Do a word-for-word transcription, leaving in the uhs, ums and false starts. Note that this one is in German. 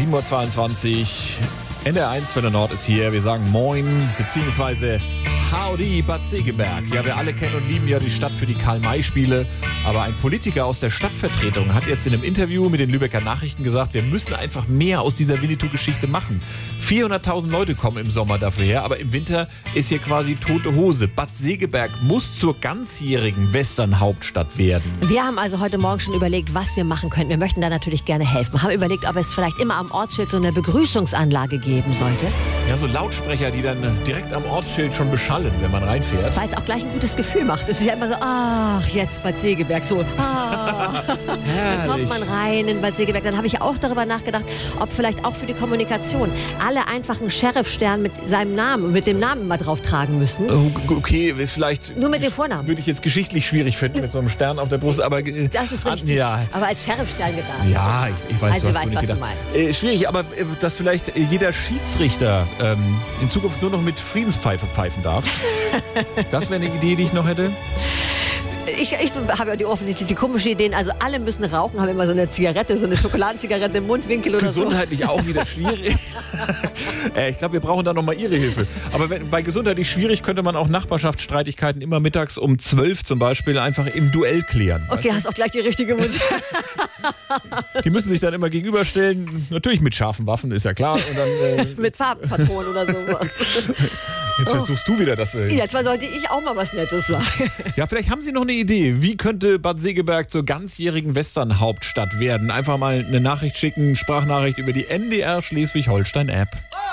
sieben Uhr zweiundzwanzig. N D R eins für der Nord ist hier. Wir sagen Moin, beziehungsweise Howdy Bad Segeberg. Ja, wir alle kennen und lieben ja die Stadt für die Karl-May-Spiele. Aber ein Politiker aus der Stadtvertretung hat jetzt in einem Interview mit den Lübecker Nachrichten gesagt, wir müssen einfach mehr aus dieser Winnetou-Geschichte machen. vierhunderttausend Leute kommen im Sommer dafür her, aber im Winter ist hier quasi tote Hose. Bad Segeberg muss zur ganzjährigen Western-Hauptstadt werden. Wir haben also heute Morgen schon überlegt, was wir machen können. Wir möchten da natürlich gerne helfen. Haben überlegt, ob es vielleicht immer am Ortsschild so eine Begrüßungsanlage geben sollte. Ja, so Lautsprecher, die dann direkt am Ortsschild schon beschallen, wenn man reinfährt. Weil es auch gleich ein gutes Gefühl macht. Es ist ja immer so, ach, jetzt Bad Segeberg. So, ah. Dann kommt man rein in Bad Segeberg. Dann habe ich auch darüber nachgedacht, ob vielleicht auch für die Kommunikation alle einfach einen Sheriffstern mit seinem Namen, mit dem Namen mal drauf tragen müssen. Oh, okay, ist vielleicht... Nur mit dem Vornamen. Würde ich jetzt geschichtlich schwierig finden, mit so einem Stern auf der Brust, aber... Äh, das ist richtig, ja. aber als Sheriffstern gedacht. Ja, ich, ich weiß, also, was, weiß, du, was nicht du gedacht. meinst. Äh, schwierig, aber äh, dass vielleicht jeder Schiedsrichter ähm, in Zukunft nur noch mit Friedenspfeife pfeifen darf. Das wäre eine Idee, die ich noch hätte. Ich, ich habe ja die offensichtlich die komische Ideen, also alle müssen rauchen, haben immer so eine Zigarette, so eine Schokoladenzigarette im Mundwinkel oder so. Gesundheitlich auch wieder schwierig. äh, ich glaube, wir brauchen da nochmal Ihre Hilfe. Aber wenn, bei gesundheitlich schwierig könnte man auch Nachbarschaftsstreitigkeiten immer mittags um zwölf zum Beispiel einfach im Duell klären. Okay, hast auch gleich die richtige Musik. Die müssen sich dann immer gegenüberstellen, natürlich mit scharfen Waffen, ist ja klar. Und dann, äh, mit Farbpatronen oder sowas. Jetzt versuchst du wieder das. Äh Jetzt sollte ich auch mal was Nettes sagen. Ja, vielleicht haben Sie noch eine Idee. Wie könnte Bad Segeberg zur ganzjährigen Western-Hauptstadt werden? Einfach mal eine Nachricht schicken, Sprachnachricht über die N D R Schleswig-Holstein-App.